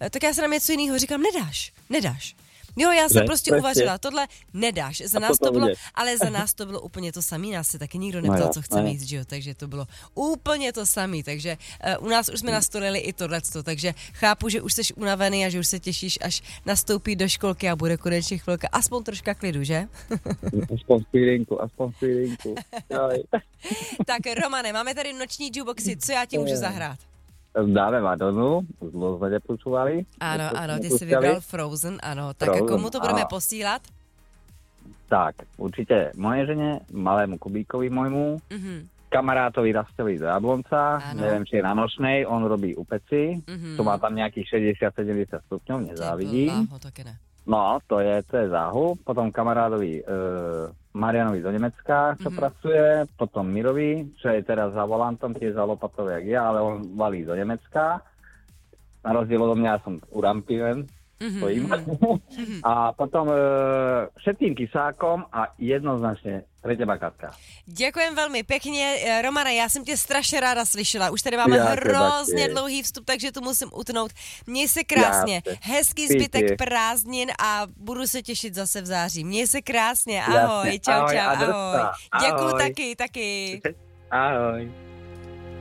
tak já se na něco jiného říkám, nedáš. Jo, já jsem prostě uvařila, tohle nedáš. Za nás to bylo, ale za nás to bylo úplně to samé, nás se taky nikdo neptal, co chceme jíst, že jo, takže to bylo úplně to samé, takže u nás už jsme nastolili i tohleto, takže chápu, že už jsi unavený a že už se těšíš, až nastoupí do školky a bude konečně chvilka, aspoň troška klidu, že? Aspoň chvílinku. Tak Romane, máme tady noční jukeboxy, co já ti můžu zahrát? Dáme Madonu, zlo jsme nepočúvali. Ano, ty jsi vybral Frozen, ano. Tak Frozen, a komu to budeme posílat? Tak, určite moje žene, malému Kubíkovi môjmu, kamarátovi Rastovi do Jablonca, neviem, či je na Nočnej, on robí u peci, to má tam nejakých 60-70 stupňov, nezávidí. No, to je záhu. Potom kamarádovi Marianovi do Nemecka, čo pracuje, potom Mirovi, čo je teraz za volantom, tiež za lopatou, jak ja, ale on valí do Nemecka. Na rozdiel odo mňa som u rampy len, stojím. A potom všetkým kysákom a jednoznačně pre teba, Katka. Děkujem velmi pěkně. Romane, já jsem tě strašně ráda slyšela. Už tady máme hrozně dlouhý vstup, takže tu musím utnout. Měj se krásně. Hezký zbytek prázdnin a budu se těšit zase v září. Měj se krásně. Ahoj. Čau. Ahoj. Děkuju taky. Ahoj.